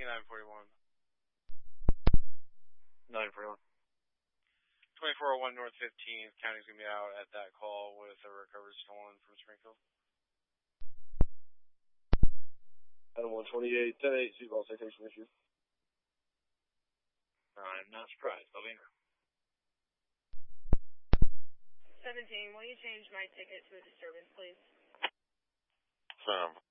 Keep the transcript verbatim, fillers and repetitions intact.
nine forty-one. nine forty-one. twenty-four oh one North fifteenth. County's going to be out at that call with a recovered stolen from Springfield. Item one twenty-eight, ten eight, seatbelt citation issue. I'm not surprised. I'll be in. seventeen, will you change my ticket to a disturbance, please? Son